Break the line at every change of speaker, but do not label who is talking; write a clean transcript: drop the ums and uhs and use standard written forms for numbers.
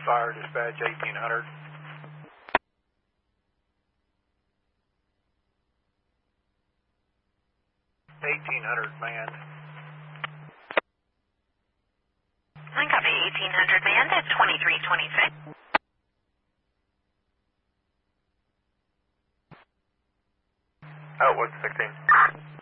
Fire Dispatch 1800. 1800 manned.
I copy 1800 manned at 2326.
Outlook 16.